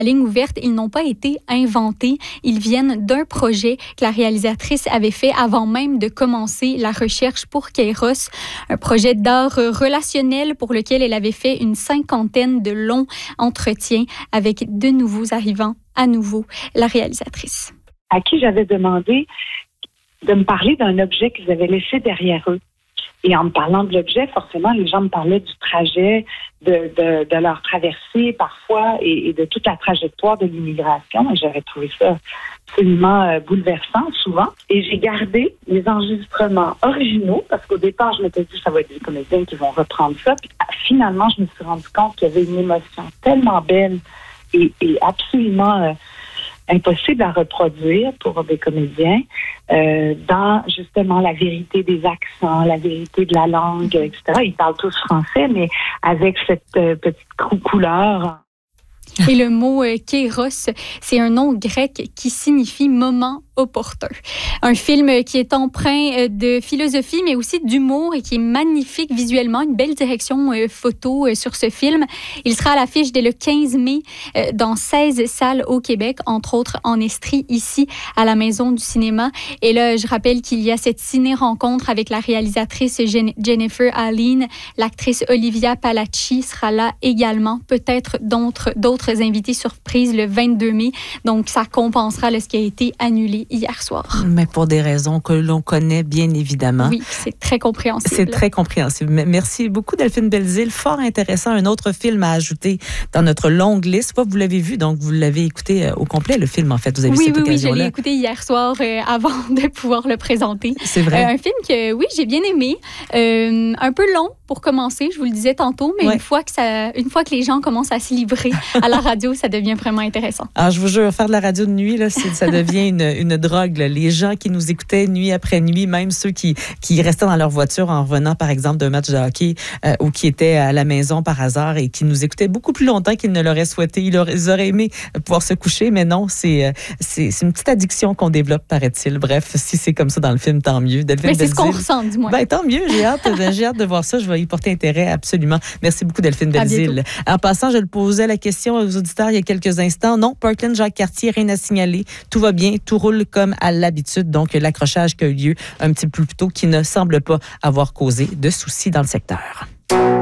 ligne ouverte, ils n'ont pas été inventés. Ils viennent d'un projet que la réalisatrice avait fait avant même de commencer la recherche pour Kairos, un projet d'art relationnel pour lequel elle avait fait une 50aine de longs entretiens avec de nouveaux arrivants, à nouveau la réalisatrice. À qui j'avais demandé de me parler d'un objet qu'ils avaient laissé derrière eux. Et en me parlant de l'objet, forcément, les gens me parlaient du trajet, de leur traversée parfois et de toute la trajectoire de l'immigration. Et j'avais trouvé ça absolument bouleversant souvent. Et j'ai gardé les enregistrements originaux parce qu'au départ, je m'étais dit ça va être des comédiens qui vont reprendre ça. Puis finalement, je me suis rendu compte qu'il y avait une émotion tellement belle et absolument impossible à reproduire pour des comédiens dans justement la vérité des accents, la vérité de la langue, etc. Ils parlent tous français, mais avec cette petite couleur. Et le mot Kairos, c'est un nom grec qui signifie moment opportun. Un film qui est empreint de philosophie, mais aussi d'humour et qui est magnifique visuellement. Une belle direction photo sur ce film. Il sera à l'affiche dès le 15 mai dans 16 salles au Québec, entre autres en Estrie, ici à la Maison du cinéma. Et là, je rappelle qu'il y a cette ciné-rencontre avec la réalisatrice Jennifer Aline. L'actrice Olivia Palacci sera là également. Peut-être d'autres invités surprises le 22 mai. Donc, ça compensera ce qui a été annulé hier soir. Mais pour des raisons que l'on connaît bien évidemment. Oui, c'est très compréhensible. C'est très compréhensible. Merci beaucoup Delphine Belzile. Fort intéressant. Un autre film à ajouter dans notre longue liste. Vous l'avez vu, donc vous l'avez écouté au complet, le film en fait. Vous avez vu cette occasion-là. Oui, je l'ai écouté hier soir avant de pouvoir le présenter. C'est vrai. Un film que, oui, j'ai bien aimé. Un peu long pour commencer, je vous le disais tantôt, mais une fois que les gens commencent à se livrer à la radio, ça devient vraiment intéressant. Alors, je vous jure, faire de la radio de nuit, là, ça devient une drogue. Là. Les gens qui nous écoutaient nuit après nuit, même ceux qui restaient dans leur voiture en revenant, par exemple, d'un match de hockey ou qui étaient à la maison par hasard et qui nous écoutaient beaucoup plus longtemps qu'ils ne l'auraient souhaité. Ils auraient aimé pouvoir se coucher, mais non, c'est une petite addiction qu'on développe, paraît-il. Bref, si c'est comme ça dans le film, tant mieux. Mais c'est ce qu'on ressent, du moins. Tant mieux, j'ai hâte de voir ça. Je vais y porter intérêt, absolument. Merci beaucoup, Delphine Belzile. En passant, je le posais la question aux auditeurs il y a quelques instants. Non, Parkland Jacques-Cartier, rien à signaler. Tout va bien, tout roule comme à l'habitude. Donc, l'accrochage qui a eu lieu un petit peu plus tôt qui ne semble pas avoir causé de soucis dans le secteur.